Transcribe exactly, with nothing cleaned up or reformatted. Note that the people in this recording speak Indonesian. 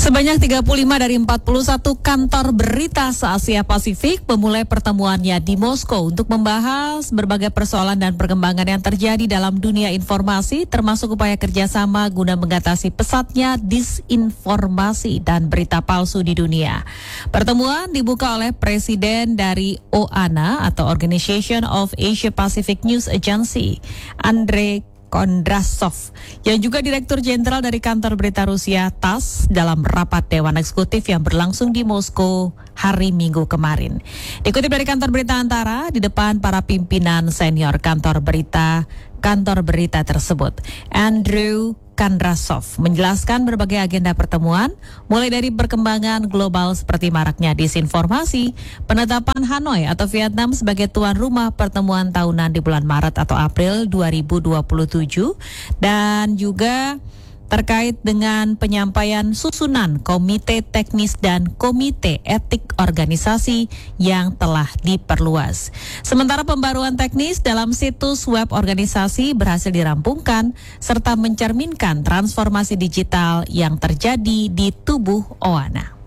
Sebanyak tiga puluh lima dari empat puluh satu kantor berita se-Asia Pasifik memulai pertemuannya di Moskow untuk membahas berbagai persoalan dan perkembangan yang terjadi dalam dunia informasi, termasuk upaya kerjasama guna mengatasi pesatnya disinformasi dan berita palsu di dunia. Pertemuan dibuka oleh Presiden dari O A N A atau Organization of Asia Pacific News Agency, Andrei Kondrasov, yang juga Direktur Jenderal dari Kantor Berita Rusia T A S S dalam rapat Dewan Eksekutif yang berlangsung di Moskow hari Minggu kemarin. Dikutip dari Kantor Berita Antara, di depan para pimpinan senior kantor berita kantor berita tersebut, Andrew Kondrasov menjelaskan berbagai agenda pertemuan, mulai dari perkembangan global seperti maraknya disinformasi, penetapan Hanoi atau Vietnam sebagai tuan rumah pertemuan tahunan di bulan Maret atau April dua ribu dua puluh tujuh, dan juga terkait dengan penyampaian susunan Komite Teknis dan Komite Etik Organisasi yang telah diperluas. Sementara pembaruan teknis dalam situs web organisasi berhasil dirampungkan serta mencerminkan transformasi digital yang terjadi di tubuh O A N A.